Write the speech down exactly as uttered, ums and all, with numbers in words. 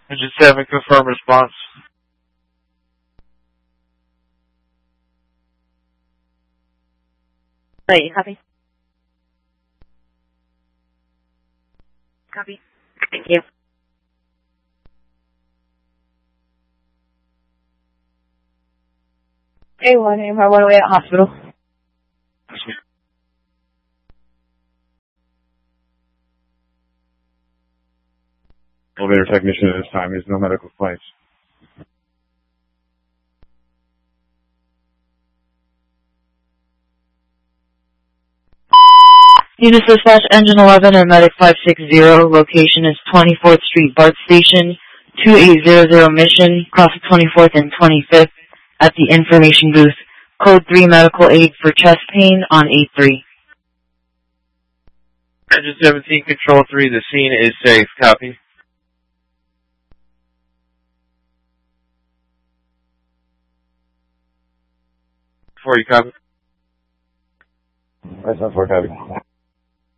Engine seven, confirm response. Wait, copy. Copy. Thank you. A one, aim for one away at hospital. Elevator technician at this time. He has no medical flights. Unit dispatch, engine eleven and medic five six zero. Location is twenty-fourth Street, BART Station, two eight zero zero mission, cross twenty-fourth and twenty-fifth at the information booth. Code three medical aid for chest pain on eight three. Engine seventeen, control three, the scene is safe. Copy. Before you copy. That's not for copy.